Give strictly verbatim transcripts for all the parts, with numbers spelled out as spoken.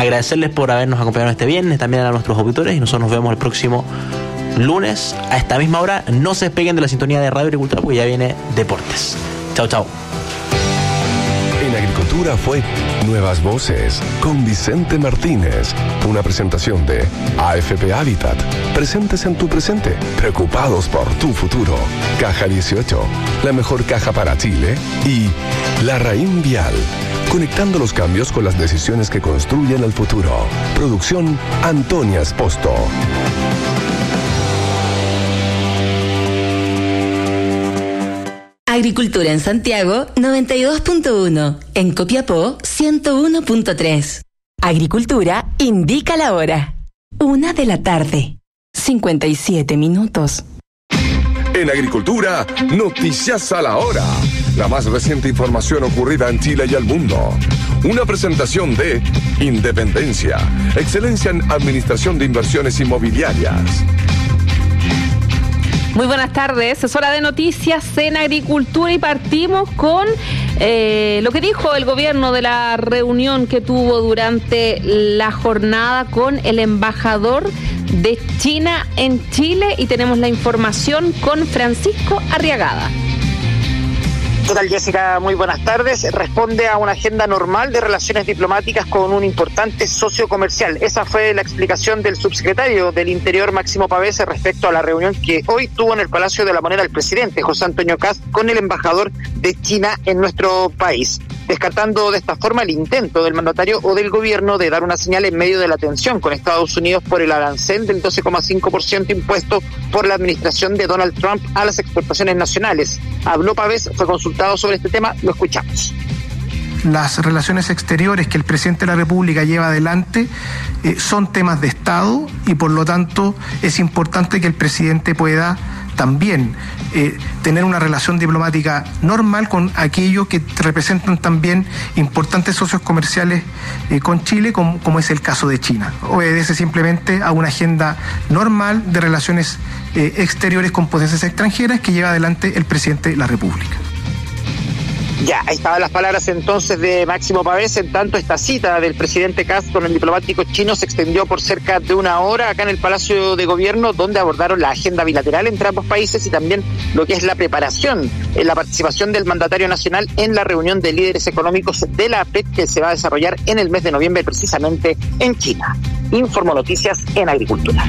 agradecerles por habernos acompañado este viernes, también a nuestros auditores, y nosotros nos vemos el próximo lunes a esta misma hora. No se despeguen de la sintonía de Radio Agricultura porque ya viene Deportes. Chao, chao. En Agricultura fue Nuevas Voces con Vicente Martínez. Una presentación de A F P Habitat. Presentes en tu presente, preocupados por tu futuro. Caja dieciocho, la mejor caja para Chile. Y La Raín Vial, conectando los cambios con las decisiones que construyen el futuro. Producción Antonia Esposto. Agricultura en Santiago noventa y dos punto uno, en Copiapó ciento uno punto tres. Agricultura indica la hora. Una de la tarde, cincuenta y siete minutos. En Agricultura, noticias a la hora. La más reciente información ocurrida en Chile y el mundo. Una presentación de Independencia, excelencia en administración de inversiones inmobiliarias. Muy buenas tardes, es hora de noticias en Agricultura y partimos con eh, lo que dijo el gobierno de la reunión que tuvo durante la jornada con el embajador de China en Chile, y tenemos la información con Francisco Arriagada. ¿Qué tal, Jessica? Muy buenas tardes. Responde a una agenda normal de relaciones diplomáticas con un importante socio comercial. Esa fue la explicación del subsecretario del Interior, Máximo Pavés, respecto a la reunión que hoy tuvo en el Palacio de la Moneda el presidente José Antonio Kast con el embajador de China en nuestro país, descartando de esta forma el intento del mandatario o del gobierno de dar una señal en medio de la tensión con Estados Unidos por el arancel del doce coma cinco por ciento impuesto por la administración de Donald Trump a las exportaciones nacionales. Habló Pavés, fue consultado sobre este tema, lo escuchamos. Las relaciones exteriores que el presidente de la República lleva adelante eh, son temas de Estado, y por lo tanto es importante que el presidente pueda también eh, tener una relación diplomática normal con aquellos que representan también importantes socios comerciales eh, con Chile, como, como es el caso de China. Obedece simplemente a una agenda normal de relaciones eh, exteriores con potencias extranjeras que lleva adelante el presidente de la República. Ya, ahí estaban las palabras entonces de Máximo Pavés. En tanto, esta cita del presidente Kast con el diplomático chino se extendió por cerca de una hora acá en el Palacio de Gobierno, donde abordaron la agenda bilateral entre ambos países y también lo que es la preparación, en la participación del mandatario nacional en la reunión de líderes económicos de la A P E C que se va a desarrollar en el mes de noviembre, precisamente en China. Informo Noticias en Agricultura.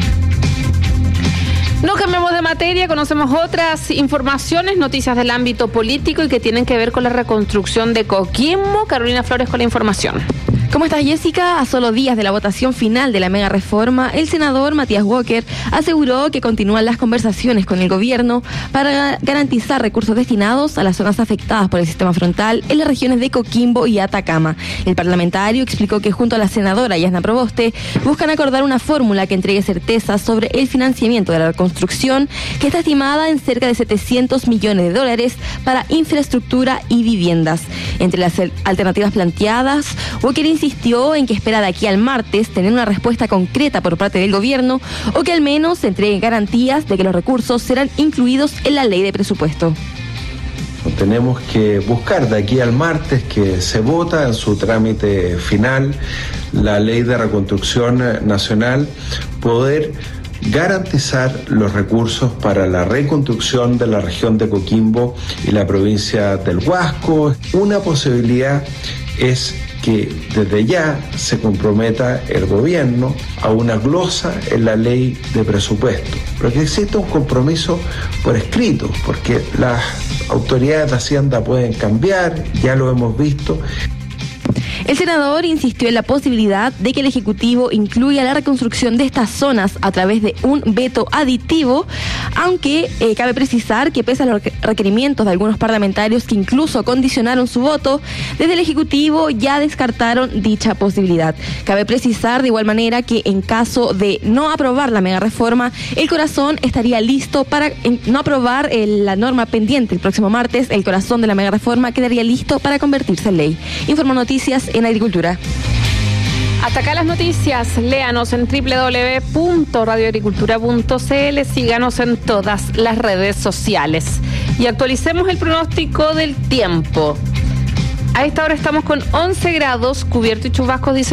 No cambiamos de materia, conocemos otras informaciones, noticias del ámbito político y que tienen que ver con la reconstrucción de Coquimbo. Carolina Flores con la información. ¿Cómo estás, Jessica? A solo días de la votación final de la mega reforma, el senador Matías Walker aseguró que continúan las conversaciones con el gobierno para garantizar recursos destinados a las zonas afectadas por el sistema frontal en las regiones de Coquimbo y Atacama. El parlamentario explicó que junto a la senadora Yasna Proboste buscan acordar una fórmula que entregue certeza sobre el financiamiento de la reconstrucción, que está estimada en cerca de setecientos millones de dólares para infraestructura y viviendas. Entre las alternativas planteadas, Walker insistió en que espera de aquí al martes tener una respuesta concreta por parte del gobierno, o que al menos se entreguen garantías de que los recursos serán incluidos en la ley de presupuesto. Tenemos que buscar de aquí al martes, que se vota en su trámite final la ley de reconstrucción nacional, poder garantizar los recursos para la reconstrucción de la región de Coquimbo y la provincia del Huasco. Una posibilidad es que desde ya se comprometa el gobierno a una glosa en la ley de presupuesto, pero que exista un compromiso por escrito, porque las autoridades de Hacienda pueden cambiar, ya lo hemos visto. El senador insistió en la posibilidad de que el Ejecutivo incluya la reconstrucción de estas zonas a través de un veto aditivo, aunque eh, cabe precisar que pese a los requerimientos de algunos parlamentarios que incluso condicionaron su voto, desde el Ejecutivo ya descartaron dicha posibilidad. Cabe precisar de igual manera que en caso de no aprobar la mega reforma, el Corazón estaría listo para en, no aprobar eh, la norma pendiente el próximo martes. El Corazón de la mega reforma quedaría listo para convertirse en ley. Informo Noticias en Agricultura. Hasta acá las noticias. Léanos en doble u doble u doble u punto radio agricultura punto c l. Síganos en todas las redes sociales. Y actualicemos el pronóstico del tiempo. A esta hora estamos con once grados, cubierto y chubascos, dice